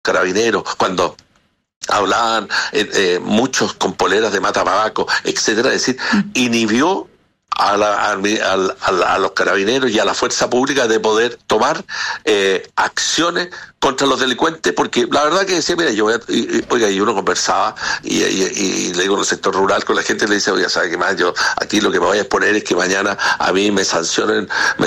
carabineros, cuando hablaban muchos con poleras de matabaco, etcétera, es decir, inhibió a los carabineros y a la fuerza pública de poder tomar acciones contra los delincuentes, porque la verdad que decía, mira, y uno conversaba y le digo en el sector rural con la gente, le dice, oye, ¿sabe qué más? Yo aquí lo que me voy a exponer es que mañana a mí me sancionen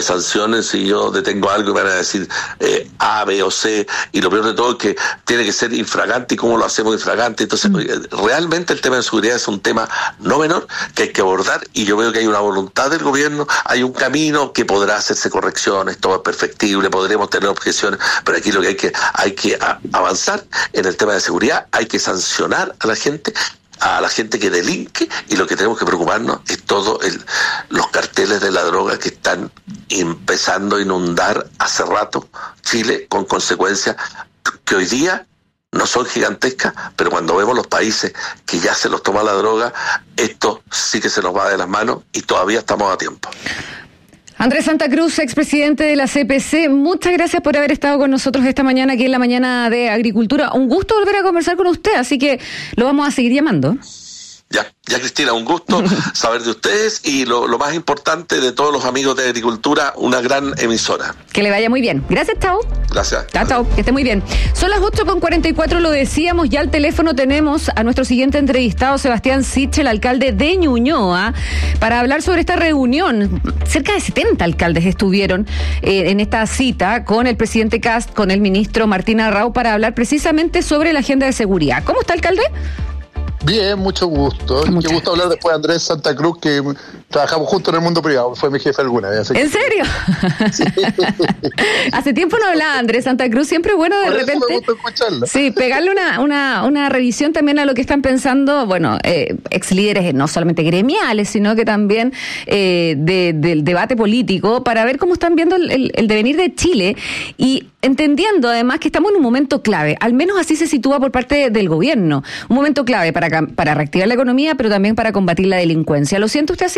si yo detengo algo y me van a decir A, B o C, y lo peor de todo es que tiene que ser infragante, y cómo lo hacemos infragante. Entonces, realmente el tema de seguridad es un tema no menor que hay que abordar, y yo veo que hay una voluntad del gobierno, hay un camino que podrá hacerse correcciones, todo es perfectible, podremos tener objeciones, pero aquí lo que hay que avanzar en el tema de seguridad, hay que sancionar a la gente que delinque, y lo que tenemos que preocuparnos es los carteles de la droga que están empezando a inundar hace rato Chile, con consecuencias que hoy día no son gigantescas, pero cuando vemos los países que ya se los toma la droga, esto sí que se nos va de las manos, y todavía estamos a tiempo. Andrés Santa Cruz, expresidente de la CPC, muchas gracias por haber estado con nosotros esta mañana aquí en la Mañana de Agricultura. Un gusto volver a conversar con usted, así que lo vamos a seguir llamando. Ya Cristina, un gusto saber de ustedes, y lo más importante, de todos los amigos de Agricultura, una gran emisora. Que le vaya muy bien. Gracias, chao. Gracias. Chao, que esté muy bien. Son las 8:44, lo decíamos, ya al teléfono tenemos a nuestro siguiente entrevistado, Sebastián Sichel, alcalde de Ñuñoa, para hablar sobre esta reunión. Cerca de 70 alcaldes estuvieron en esta cita con el presidente Kast, con el ministro Martín Arrau, para hablar precisamente sobre la agenda de seguridad. ¿Cómo está, alcalde? Bien, mucho gusto. Qué gusto hablar después de Andrés Santa Cruz, que trabajamos juntos en el mundo privado. Fue mi jefe alguna vez. ¿En serio? Sí. Hace tiempo no hablaba Andrés Santa Cruz. Siempre es bueno de Por repente. Eso me gusta escucharlo. Sí, pegarle una revisión también a lo que están pensando, bueno, ex líderes no solamente gremiales, sino que también del debate político, para ver cómo están viendo el devenir de Chile, y entendiendo además que estamos en un momento clave, al menos así se sitúa por parte del gobierno, un momento clave para reactivar la economía, pero también para combatir la delincuencia. ¿Lo siente usted así?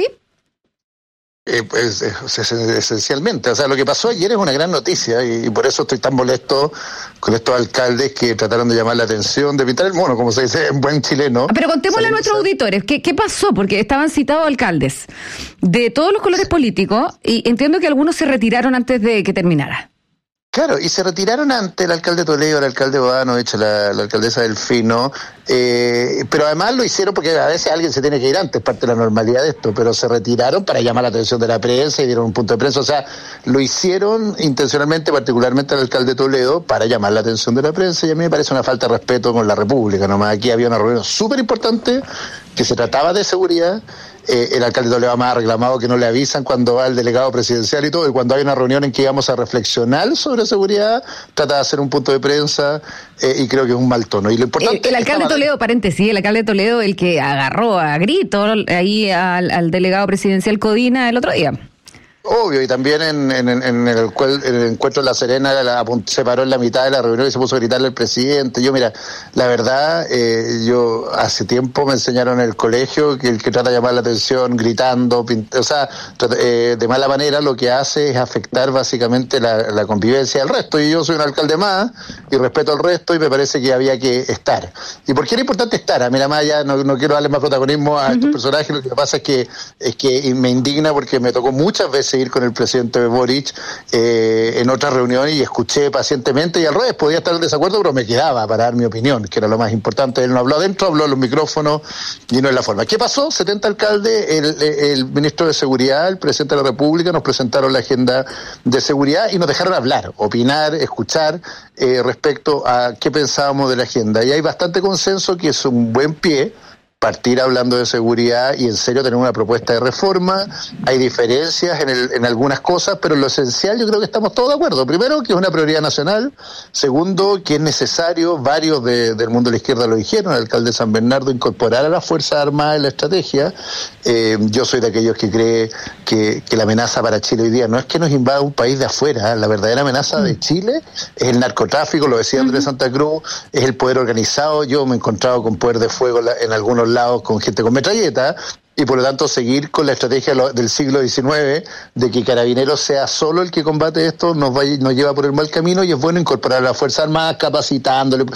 Esencialmente, o sea, lo que pasó ayer es una gran noticia, y por eso estoy tan molesto con estos alcaldes que trataron de llamar la atención, de pintar el mono, como se dice en buen chileno. Pero contémosle a nuestros auditores, ¿qué pasó? Porque estaban citados alcaldes de todos los colores políticos, y entiendo que algunos se retiraron antes de que terminara. Claro, y se retiraron ante el alcalde Toledo, el alcalde Bodanovich, la alcaldesa Delfino, pero además lo hicieron porque a veces alguien se tiene que ir antes, parte de la normalidad de esto, pero se retiraron para llamar la atención de la prensa y dieron un punto de prensa. O sea, lo hicieron intencionalmente, particularmente el alcalde Toledo, para llamar la atención de la prensa, y a mí me parece una falta de respeto con la República. Nomás aquí había una reunión súper importante que se trataba de seguridad. El alcalde Toledo además ha reclamado que no le avisan cuando va el delegado presidencial y todo, y cuando hay una reunión en que íbamos a reflexionar sobre seguridad, trata de hacer un punto de prensa, y creo que es un mal tono. Y lo importante el alcalde Toledo, paréntesis, el alcalde Toledo, el que agarró a grito ahí al delegado presidencial Codina el otro día. Obvio, y también en el encuentro de La Serena se paró en la mitad de la reunión y se puso a gritarle al presidente. Mira, la verdad, yo hace tiempo me enseñaron en el colegio que el que trata de llamar la atención gritando, de mala manera, lo que hace es afectar básicamente la convivencia del resto. Y yo soy un alcalde más y respeto al resto, y me parece que había que estar. ¿Y por qué era importante estar? Mira, más allá, no quiero darle más protagonismo a estos personajes. Lo que pasa es que me indigna porque me tocó muchas veces ir con el presidente Boric en otra reunión, y escuché pacientemente, y al revés, podía estar en desacuerdo, pero me quedaba para dar mi opinión, que era lo más importante. Él no habló adentro, habló en los micrófonos, y no en la forma. ¿Qué pasó? 70 alcaldes, el ministro de Seguridad, el presidente de la República, nos presentaron la agenda de seguridad y nos dejaron hablar, opinar, escuchar respecto a qué pensábamos de la agenda. Y hay bastante consenso que es un buen pie partir hablando de seguridad y en serio tener una propuesta de reforma. Hay diferencias en algunas cosas, pero en lo esencial yo creo que estamos todos de acuerdo. Primero, que es una prioridad nacional. Segundo, que es necesario, varios del mundo de la izquierda lo dijeron, el alcalde de San Bernardo, incorporar a las Fuerzas Armadas en la estrategia. Yo soy de aquellos que cree que la amenaza para Chile hoy día no es que nos invada un país de afuera. La verdadera amenaza de Chile es el narcotráfico, lo decía Andrés Santa Cruz, es el poder organizado. Yo me he encontrado con poder de fuego en algunos lados, con gente con metralleta, y por lo tanto seguir con la estrategia del siglo XIX de que Carabineros sea solo el que combate esto nos lleva por el mal camino, y es bueno incorporar a las Fuerzas Armadas capacitándole,